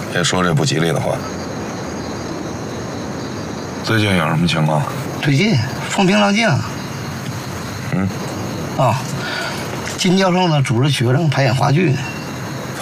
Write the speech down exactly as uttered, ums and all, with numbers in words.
别说这不吉利的话。最近有什么情况？ 最近风平浪静。 嗯。 啊，金教授呢组织学生排演话剧呢。